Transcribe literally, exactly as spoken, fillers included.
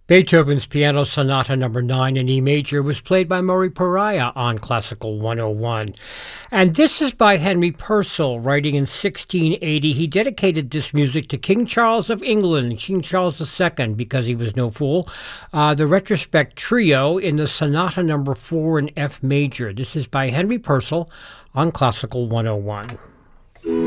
Beethoven's Piano Sonata Number nine in E major was played by Murray Pariah on Classical one oh one. And this is by Henry Purcell, writing in sixteen eighty. He dedicated this music to King Charles of England, King Charles the Second, because he was no fool. Uh, the Retrospect Trio in the Sonata Number four in F major. This is by Henry Purcell on Classical one oh one.